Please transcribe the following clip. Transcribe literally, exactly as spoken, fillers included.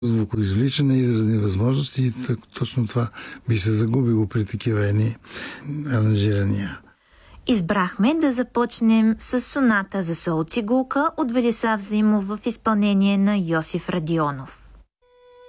звукоизвличане и за невъзможности и точно това би се загубило при такива едни аранжирания. Избрахме да започнем с соната за сол цигулка от Велислав Заимов в изпълнение на Йосиф Радионов.